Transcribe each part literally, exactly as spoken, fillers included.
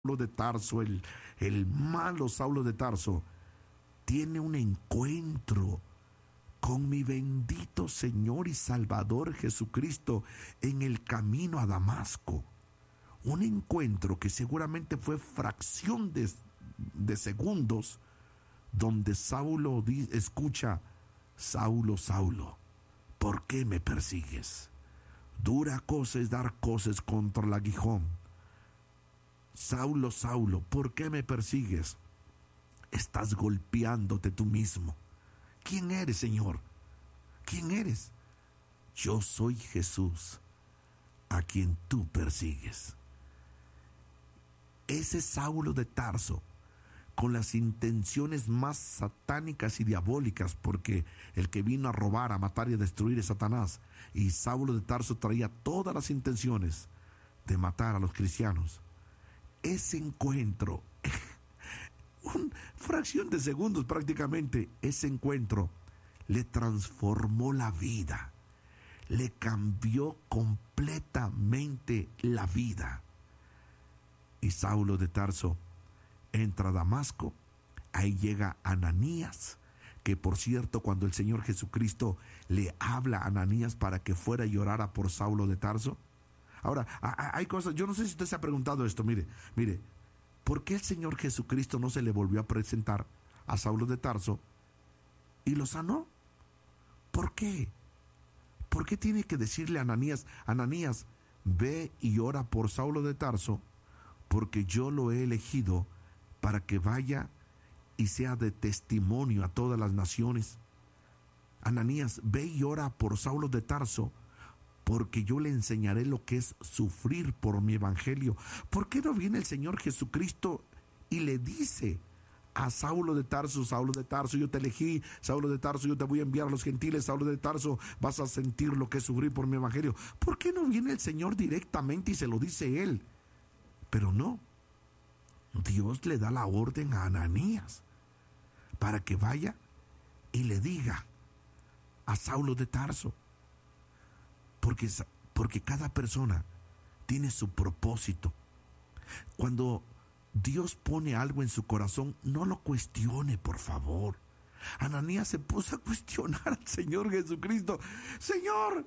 de Tarso, el, el malo Saulo de Tarso, tiene un encuentro con mi bendito Señor y Salvador Jesucristo en el camino a Damasco. Un encuentro que seguramente fue fracción de, de segundos, donde Saulo di, escucha: Saulo, Saulo, ¿por qué me persigues? Dura cosa es dar cosas contra el aguijón. Saulo, Saulo, ¿por qué me persigues? Estás golpeándote tú mismo. ¿Quién eres, Señor? ¿Quién eres? Yo soy Jesús, a quien tú persigues. Ese Saulo de Tarso, con las intenciones más satánicas y diabólicas, porque el que vino a robar, a matar y a destruir es Satanás, y Saulo de Tarso traía todas las intenciones de matar a los cristianos. Ese encuentro, una fracción de segundos prácticamente, ese encuentro le transformó la vida, le cambió completamente la vida. Y Saulo de Tarso entra a Damasco. Ahí llega Ananías, que por cierto, cuando el Señor Jesucristo le habla a Ananías para que fuera y orara por Saulo de Tarso. Ahora, hay cosas, yo no sé si usted se ha preguntado esto, mire, mire, ¿por qué el Señor Jesucristo no se le volvió a presentar a Saulo de Tarso y lo sanó? ¿Por qué? ¿Por qué tiene que decirle a Ananías, Ananías, ve y ora por Saulo de Tarso, porque yo lo he elegido para que vaya y sea de testimonio a todas las naciones? Ananías, ve y ora por Saulo de Tarso, porque yo le enseñaré lo que es sufrir por mi evangelio. ¿Por qué no viene el Señor Jesucristo y le dice a Saulo de Tarso, Saulo de Tarso, yo te elegí, Saulo de Tarso, yo te voy a enviar a los gentiles, Saulo de Tarso, vas a sentir lo que es sufrir por mi evangelio? ¿Por qué no viene el Señor directamente y se lo dice él? Pero no, Dios le da la orden a Ananías para que vaya y le diga a Saulo de Tarso. Porque, porque cada persona tiene su propósito. Cuando Dios pone algo en su corazón, no lo cuestione, por favor. Ananías se puso a cuestionar al Señor Jesucristo. Señor,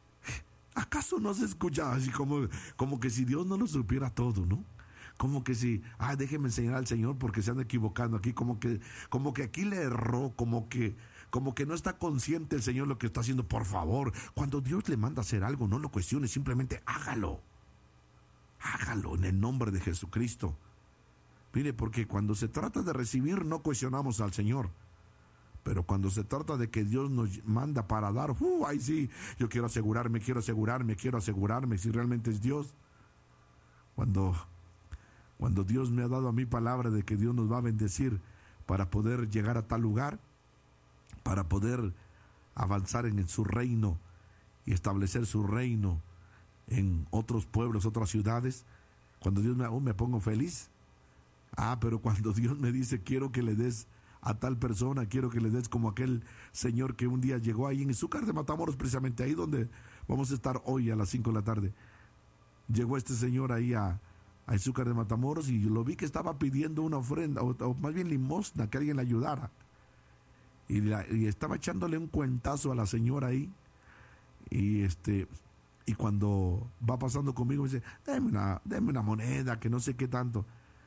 ¿acaso no se escuchaba así como, como que si Dios no lo supiera todo, ¿no? Como que si, ah, déjeme enseñar al Señor porque se anda equivocando aquí, como que, como que aquí le erró, como que, como que no está consciente el Señor lo que está haciendo. Por favor, cuando Dios le manda a hacer algo, no lo cuestione, simplemente hágalo. Hágalo en el nombre de Jesucristo. Mire, porque cuando se trata de recibir, no cuestionamos al Señor. Pero cuando se trata de que Dios nos manda para dar, uh, ahí sí, yo quiero asegurarme, quiero asegurarme, quiero asegurarme si realmente es Dios. Cuando... Cuando Dios me ha dado a mí palabra de que Dios nos va a bendecir para poder llegar a tal lugar, para poder avanzar en su reino y establecer su reino en otros pueblos, otras ciudades, cuando Dios me, oh, me pongo feliz. Ah, pero cuando Dios me dice, quiero que le des a tal persona, quiero que le des como aquel señor que un día llegó ahí en Izúcar de Matamoros, precisamente ahí donde vamos a estar hoy a las cinco de la tarde. Llegó este señor ahí a a Izúcar de Matamoros y yo lo vi que estaba pidiendo una ofrenda, o, o más bien limosna, que alguien le ayudara. Y, la, y estaba echándole un cuentazo a la señora ahí. Y este y cuando va pasando conmigo me dice, deme una, deme una moneda, que no sé qué tanto.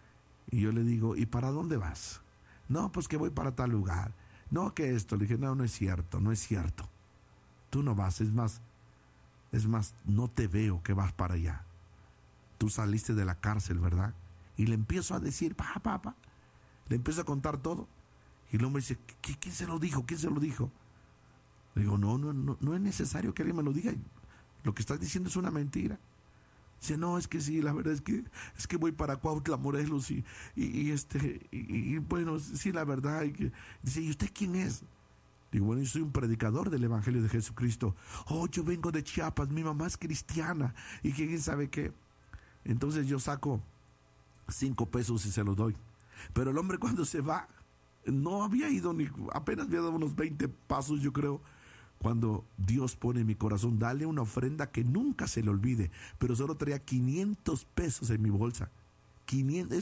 Y yo le digo, ¿y para dónde vas? No, pues que voy para tal lugar. No, que esto. Le dije, no, no es cierto, no es cierto. Tú no vas, es más, es más, no te veo que vas para allá. Tú saliste de la cárcel, ¿verdad? Y le empiezo a decir, pa, pa, pa. Le empiezo a contar todo. Y luego me dice, ¿Qué, ¿quién se lo dijo? ¿Quién se lo dijo? Le digo, no, no, no, no es necesario que alguien me lo diga. Lo que estás diciendo es una mentira. Dice, no, es que sí, la verdad es que es que voy para Cuautla, Morelos y, y, y este, y, y bueno, sí, la verdad. Y que, dice, ¿y usted quién es? Digo, bueno, yo soy un predicador del Evangelio de Jesucristo. Oh, yo vengo de Chiapas, mi mamá es cristiana. Y quién sabe qué. Entonces yo saco cinco pesos y se los doy. Pero el hombre cuando se va, no había ido ni, apenas había dado unos veinte pasos, yo creo, cuando Dios pone en mi corazón, dale una ofrenda que nunca se le olvide. Pero solo traía quinientos pesos en mi bolsa. quinientos,